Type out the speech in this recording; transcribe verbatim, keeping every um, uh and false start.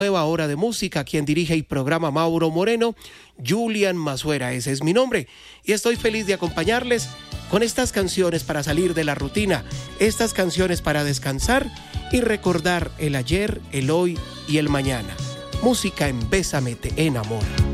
Nueva hora de música, quien dirige y programa Mauro Moreno, Julian Masuera, ese es mi nombre, y estoy feliz de acompañarles con estas canciones para salir de la rutina, estas canciones para descansar y recordar el ayer, el hoy y el mañana. Música en Bésame te enamora.